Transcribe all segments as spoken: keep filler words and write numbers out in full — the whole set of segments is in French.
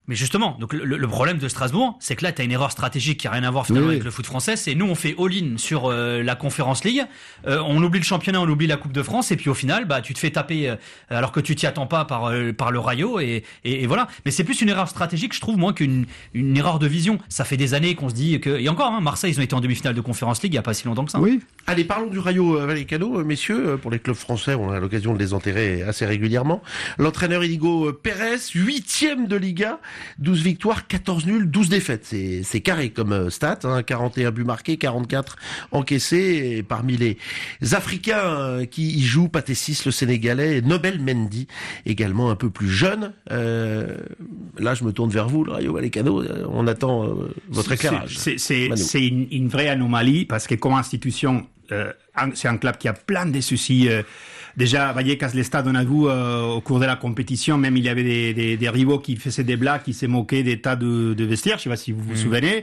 Mais justement, donc le, le problème de Strasbourg, c'est que là, tu as une erreur stratégique qui a rien à voir finalement oui, avec oui. le foot français. C'est nous, on fait all-in sur euh, la Conference League, euh, on oublie le championnat, on oublie la Coupe de France, et puis au final, bah, tu te fais taper euh, alors que tu t'y attends pas par euh, par le Rayo, et, et, et voilà. Mais c'est plus une erreur stratégique, je trouve, moins qu'une une erreur de vision. Ça fait des années qu'on se dit que, et encore, hein, Marseille, ils ont été en demi-finale de Conference League il y a pas si longtemps que ça. Oui. Allez, parlons du Rayo Vallecano, messieurs. Pour les clubs français, on a l'occasion de les enterrer assez régulièrement. L'entraîneur Inigo Pérez, huitième de Liga, douze victoires, quatorze nuls, douze défaites. C'est, c'est carré comme stat, hein, quarante et un buts marqués, quarante-quatre encaissés. Et parmi les Africains qui y jouent, Pathé Ciss, le Sénégalais, Nobel Mendy, également un peu plus jeune. Euh, là, je me tourne vers vous, le Rayo Vallecano. On attend euh, votre éclairage. C'est, c'est, c'est une, une vraie anomalie parce que comme institution, euh, c'est un club qui a plein de soucis. Euh, Déjà, Vallecas, les stades, on a vu euh, au cours de la compétition, même il y avait des, des, des rivaux qui faisaient des blagues, qui se moquaient des tas de, de vestiaires, je sais pas si vous vous mmh. souvenez.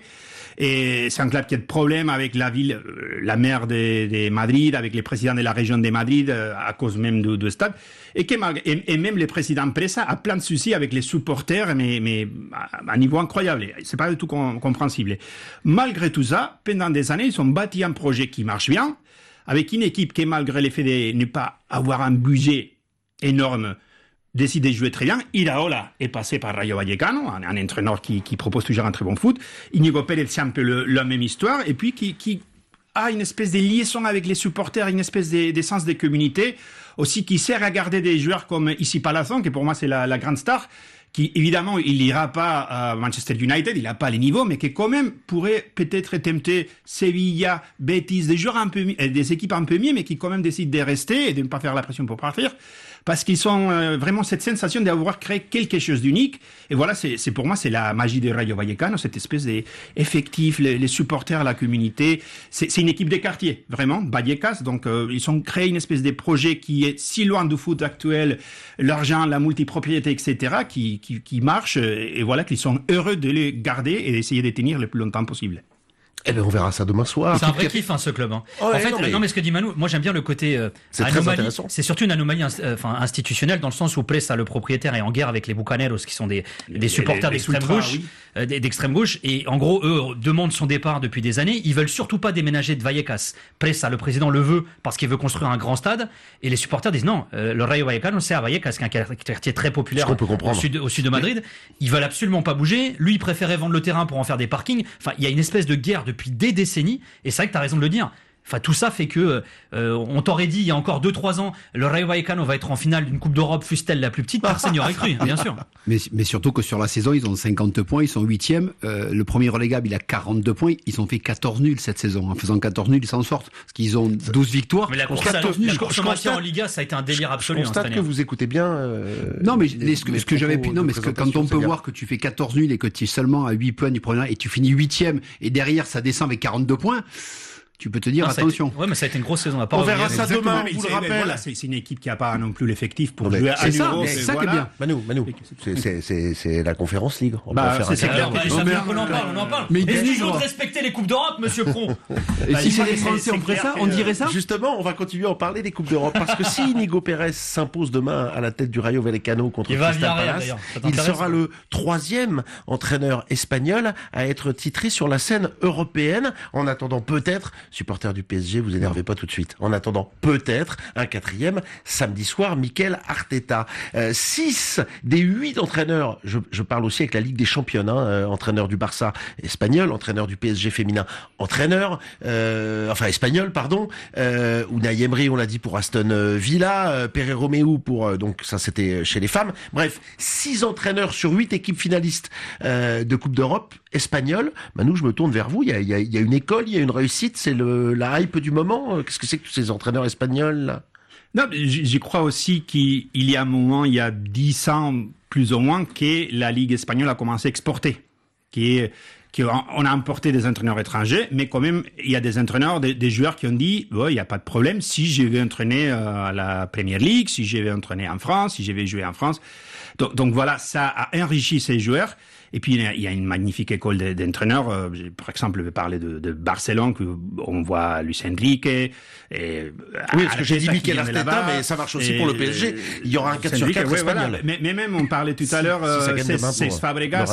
Et c'est un club qui a de problèmes avec la ville, euh, la maire de, de Madrid, avec les présidents de la région de Madrid, euh, à cause même de, de stade. Et, que, et, et même le président Presa a plein de soucis avec les supporters, mais, mais à un niveau incroyable. C'est pas du tout com- compréhensible. Malgré tout ça, pendant des années, ils ont bâti un projet qui marche bien, avec une équipe qui, malgré l'effet de ne pas avoir un budget énorme, décide de jouer très bien. Iraola est passé par Rayo Vallecano, un, un entraîneur qui, qui propose toujours un très bon foot. Inigo Pérez, c'est un peu le, la même histoire, et puis qui, qui a une espèce de liaison avec les supporters, une espèce de, de sens de communauté, aussi qui sert à garder des joueurs comme Issy Palazón, qui pour moi c'est la, la grande star, qui évidemment il n'ira pas à Manchester United, il n'a pas les niveaux, mais qui quand même pourrait peut-être tempter Sevilla, Betis, des joueurs un peu, des équipes un peu mieux, mais qui quand même décident de rester et de ne pas faire la pression pour partir, parce qu'ils ont euh, vraiment cette sensation d'avoir créé quelque chose d'unique. Et voilà, c'est, c'est pour moi c'est la magie de Rayo Vallecano, cette espèce d'effectif, les, les supporters, la communauté. C'est, c'est une équipe des quartiers, vraiment, Vallecas. Donc euh, ils ont créé une espèce de projet qui est si loin du foot actuel, l'argent, la multipropriété, et cetera, qui qui, qui marche. Et voilà qu'ils sont heureux de les garder et d'essayer de tenir le plus longtemps possible. Eh ben, on verra ça demain soir. C'est un vrai kiff, hein, ce club, hein. Oh, en fait, non mais... non, mais ce que dit Manu, moi, j'aime bien le côté, euh, c'est anomalie. C'est surtout une anomalie, enfin, institutionnelle, dans le sens où Presa, le propriétaire, est en guerre avec les Bucaneros, qui sont des, des supporters les, les d'extrême ultra, gauche, oui. euh, d'extrême gauche. Et en gros, eux demandent son départ depuis des années. Ils veulent surtout pas déménager de Vallecas. Presa, le président, le veut parce qu'il veut construire un grand stade. Et les supporters disent non, euh, le Rayo Vallecano, c'est à Vallecas, qui est un quartier très populaire au sud, au sud de Madrid. Ils veulent absolument pas bouger. Lui, il préférait vendre le terrain pour en faire des parkings. Enfin, il y a une espèce de guerre depuis des décennies. Et c'est vrai que t'as raison de le dire. Enfin, tout ça fait que euh, on t'aurait dit il y a encore deux trois ans, le Rayo Vallecano va être en finale d'une Coupe d'Europe, fût-elle la plus petite, personne n'y aurait cru, bien sûr. Mais, mais surtout que sur la saison, ils ont cinquante points, ils sont huitième. Euh, le premier relégable, il a quarante-deux points. Ils ont fait quatorze nuls cette saison. En faisant quatorze nuls, ils s'en sortent. Parce qu'ils ont douze victoires. Mais la course au maintien en Liga, ça a été un délire absolu. Je constate que vous écoutez bien. Euh, non, mais les, ce que, ce que j'avais pu, non, mais ce que, quand on peut voir que tu fais quatorze nuls et que tu es seulement à huit points du premier et tu finis huitième et derrière ça descend avec quarante-deux points. Tu peux te dire, non, attention. Été, ouais, mais ça a été une grosse saison. À part on verra ça demain, on vous le rappelle. Voilà, c'est, c'est une équipe qui n'a pas non plus l'effectif pour jouer à l'Euro. C'est ça qui est bien. Manu, Manu, c'est, c'est, c'est, c'est la Conférence League. On bah, peut faire c'est un clair. Ça veut dire qu'on en parle, on en parle. Mais excusez-nous de respecter les Coupes d'Europe, monsieur Pron. Et si c'est les Français, on ferait ça, on dirait ça? Justement, on va continuer à en parler des Coupes d'Europe. Parce que si Inigo Pérez s'impose demain à la tête du Rayo Vallecano contre Crystal Palace, il sera le troisième entraîneur espagnol à être titré sur la scène européenne. En attendant, peut-être, supporter du P S G, vous énervez pas tout de suite. En attendant, peut-être un quatrième samedi soir, Mikel Arteta. Euh, six des huit entraîneurs, je, je parle aussi avec la Ligue des Champions, hein, euh, entraîneur du Barça espagnol, entraîneur du P S G féminin, entraîneur, euh, enfin espagnol, pardon, euh, Unai Emery, on l'a dit pour Aston Villa, euh, Pere Romeu pour, euh, donc ça c'était chez les femmes. Bref, six entraîneurs sur huit équipes finalistes euh, de Coupe d'Europe espagnole. Manu, je me tourne vers vous. Il y a, il y a, il y a une école, il y a une réussite, c'est le la hype du moment. Qu'est-ce que c'est que tous ces entraîneurs espagnols là? Non, j'y crois aussi qu'il y a un moment, il y a dix ans plus ou moins, que la Ligue espagnole a commencé à exporter, qui est qu'on a importé des entraîneurs étrangers, mais quand même, il y a des entraîneurs, des, des joueurs qui ont dit, oh, il n'y a pas de problème, si je vais entraîner à la Premier League, si je vais entraîner en France, si je vais jouer en France. Donc, donc voilà, ça a enrichi ces joueurs. Et puis, il y a une magnifique école d'entraîneurs. Euh, par exemple, je vais parler de, de Barcelone, où on voit Luis Enrique. Et, oui, parce que j'ai dit Mikel Arteta, mais ça marche aussi et, pour le P S G. Il y aura un quatre sur quatre ouais, espagnol. Voilà. Mais, mais même, on parlait tout à l'heure, euh, c'est Fabregas,